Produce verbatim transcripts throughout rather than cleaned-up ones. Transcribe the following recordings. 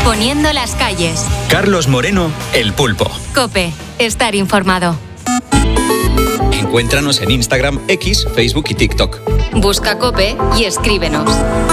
Poniendo las calles. Carlos Moreno, El Pulpo. COPE. Estar informado. Encuéntranos en Instagram, X, Facebook y TikTok. Busca COPE y escríbenos.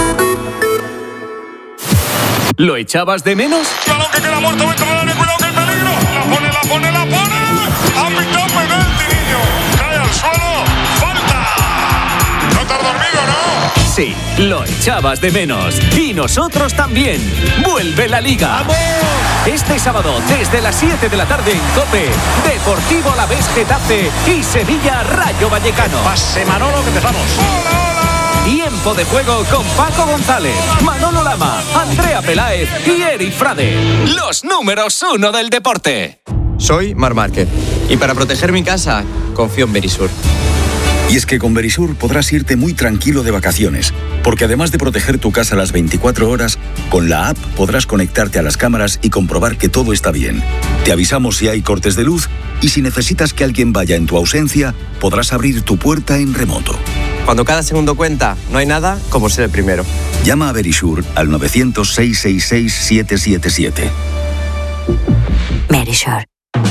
¿Lo echabas de menos? ¡Balón que queda muerto dentro del área! ¡Cuidado que hay peligro! ¡La pone, la pone, la pone! ¡Ha pitado penalti, niño! ¡Cae al suelo! ¡Falta! ¿No te has dormido, no? Sí, lo echabas de menos. Y nosotros también. ¡Vuelve la Liga! ¡Vamos! Este sábado, desde las siete de la tarde en COPE, Deportivo Alavés Getafe y Sevilla Rayo Vallecano. Pase Manolo, que empezamos. ¡Hola, hola! Tiempo de juego con Paco González, Manolo Lama, Andrea Peláez y Eri Frade. Los números uno del deporte. Soy Marc Márquez y para proteger mi casa, confío en Verisur. Y es que con Verisur podrás irte muy tranquilo de vacaciones, porque además de proteger tu casa las veinticuatro horas, con la app podrás conectarte a las cámaras y comprobar que todo está bien. Te avisamos si hay cortes de luz y si necesitas que alguien vaya en tu ausencia, podrás abrir tu puerta en remoto. Cuando cada segundo cuenta, no hay nada como ser el primero. Llama a Verisur al nueve cero cero, seis seis seis, siete siete siete. Verisur.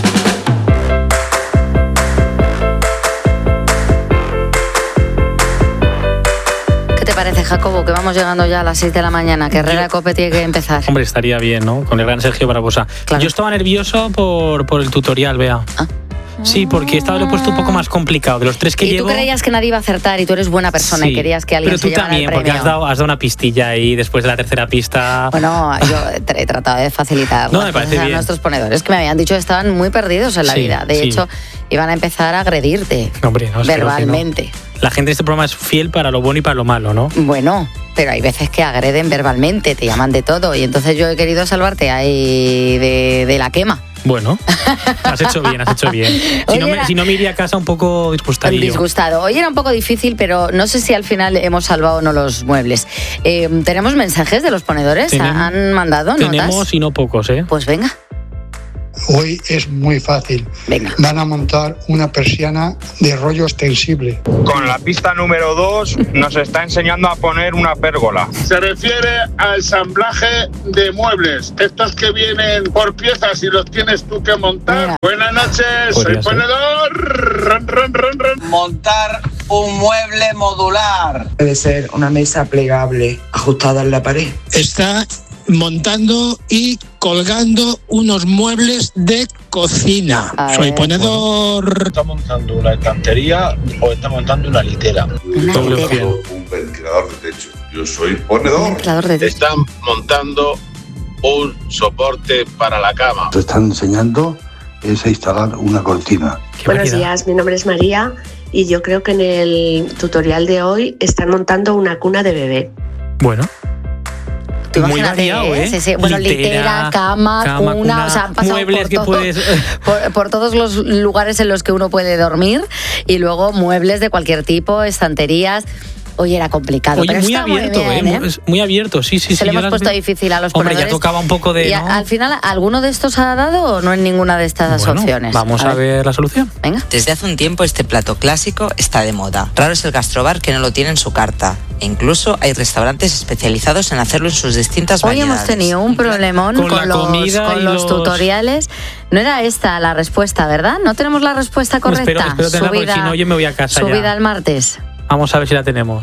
¿Qué te parece, Jacobo, que vamos llegando ya a las seis de la mañana, que Herrera Cope tiene que empezar? Hombre, estaría bien, ¿no? Con el gran Sergio Barbosa. Claro. Yo estaba nervioso por, por el tutorial, Bea. ¿Ah? Sí, porque estaba lo he puesto un poco más complicado. De los tres que y llevo... tú creías que nadie iba a acertar y tú eres buena persona sí, y querías que alguien pero tú se llevara también, el premio. porque has dado, has dado una pistilla ahí después de la tercera pista. Bueno, yo he tratado de facilitar no, me parece a bien. nuestros ponedores, que me habían dicho que estaban muy perdidos en la sí, vida. De sí. hecho, iban a empezar a agredirte Hombre, no, verbalmente. No. La gente de este programa es fiel para lo bueno y para lo malo, ¿no? Bueno, pero hay veces que agreden verbalmente, te llaman de todo. Y entonces yo he querido salvarte ahí de, de la quema. Bueno, has hecho bien, has hecho bien. Si, Oye, no, me, si no me iría a casa un poco disgustado. Disgustado. Hoy era un poco difícil, pero no sé si al final hemos salvado o no los muebles. Eh, ¿Tenemos mensajes de los ponedores? Tenemos, ¿Han mandado notas? Tenemos y no pocos, ¿eh? Pues venga. Hoy es muy fácil. Venga. Van a montar una persiana de rollo extensible. Con la pista número dos nos está enseñando a poner una pérgola. Se refiere al ensamblaje de muebles. Estos que vienen por piezas y los tienes tú que montar. Mira. Buenas noches, soy ser. ponedor. Ron, ron, ron, ron. Montar un mueble modular. Puede ser una mesa plegable ajustada en la pared. Está montando y colgando unos muebles de cocina. A Soy ver. ponedor. ¿Está montando una estantería o está montando una litera? Una litera. Un ventilador de techo. Yo soy ponedor. Un ventilador de techo. Están montando un soporte para la cama. Te están enseñando es a instalar una cortina. Buenos días, mi nombre es María y yo creo que en el tutorial de hoy están montando una cuna de bebé. Bueno. Muy variado, ¿eh? Sí, sí. Bueno, litera, litera cama, cama, cuna, cuna, o sea, han pasado muebles por, que todo, puedes... por, por todos los lugares en los que uno puede dormir y luego muebles de cualquier tipo, estanterías. Oye, era complicado. Oye, pero muy está abierto, muy bien, ¿eh? ¿eh? Muy abierto, sí, sí. Se sí, le hemos las... puesto difícil a los Hombre, ponedores. ya tocaba un poco de... ¿Y ¿no? al final alguno de estos ha dado o no en ninguna de estas bueno, opciones? Vamos a, a ver. ver la solución. Venga. Desde hace un tiempo este plato clásico está de moda. Raro es el gastrobar que no lo tiene en su carta. E incluso hay restaurantes especializados en hacerlo en sus distintas Hoy variedades. Hoy hemos tenido un problemón con, con, los, con los, los tutoriales. No era esta la respuesta, ¿verdad? No tenemos la respuesta correcta. Espero, espero tenerla, subida, porque si no yo me voy a casa subida ya. el martes. Vamos a ver si la tenemos.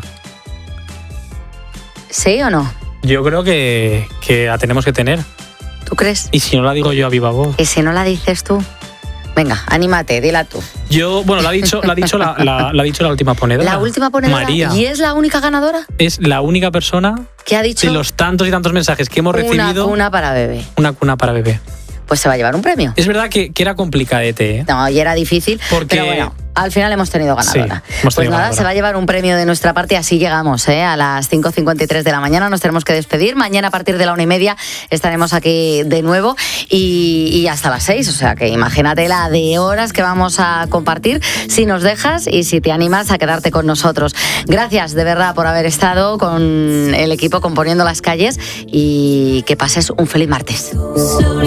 ¿Sí o no? Yo creo que, que la tenemos que tener. ¿Tú crees? Y si no la digo yo a viva voz. ¿Y si no la dices tú? Venga, anímate, dila tú. Yo, bueno, la ha dicho, la ha dicho la, la, la ha dicho la última ponedora. La última ponedora. María. ¿Y es la única ganadora? Es la única persona que ha dicho de los tantos y tantos mensajes que hemos una recibido. Una cuna para bebé. Una cuna para bebé. Pues se va a llevar un premio. Es verdad que, que era complicadete, ¿eh? No, y era difícil, porque... pero bueno, al final hemos tenido ganadora. Sí, hemos tenido pues nada, ganadora. Se va a llevar un premio de nuestra parte y así llegamos, ¿eh? A las cinco cincuenta y tres de la mañana nos tenemos que despedir. Mañana a partir de la una y media estaremos aquí de nuevo y, y hasta las seis. O sea que imagínate la de horas que vamos a compartir si nos dejas y si te animas a quedarte con nosotros. Gracias de verdad por haber estado con el equipo componiendo las calles y que pases un feliz martes.